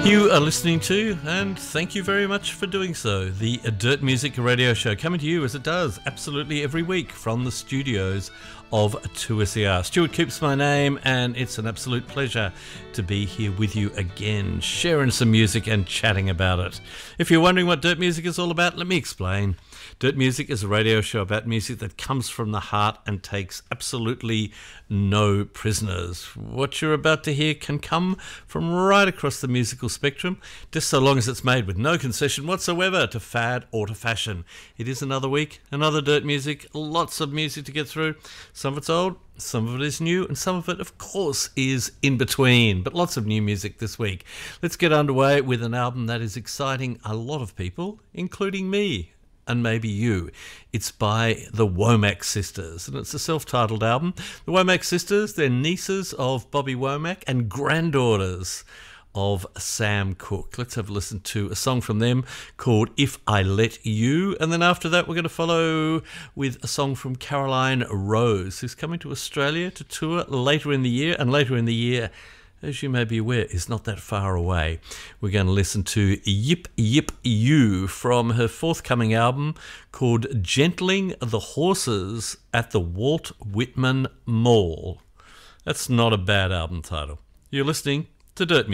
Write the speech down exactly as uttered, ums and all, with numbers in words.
You are listening to, and thank you very much for doing so, the Dirt Music Radio Show, coming to you as it does absolutely every week from the studios of two S E R. Stuart Coops my name, and it's an absolute pleasure to be here with you again, sharing some music and chatting about it. If you're wondering what Dirt Music is all about, let me explain. Dirt Music is a radio show about music that comes from the heart and takes absolutely no prisoners. What you're about to hear can come from right across the musical spectrum, just so long as it's made with no concession whatsoever to fad or to fashion. It is another week, another Dirt Music, lots of music to get through. Some of it's old, some of it is new, and some of it, of course, is in between. But lots of new music this week. Let's get underway with an album that is exciting a lot of people, including me. And maybe you. It's by the Womack Sisters, and it's a self-titled album. The Womack Sisters, they're nieces of Bobby Womack and granddaughters of Sam Cooke. Let's have a listen to a song from them called If I Let You, and then after that we're going to follow with a song from Caroline Rose, who's coming to Australia to tour later in the year, and later in the year, as you may be aware, is not that far away. We're going to listen to Yip Yip You from her forthcoming album called Gentling the Horses at the Walt Whitman Mall. That's not a bad album title. You're listening to Dirt Music.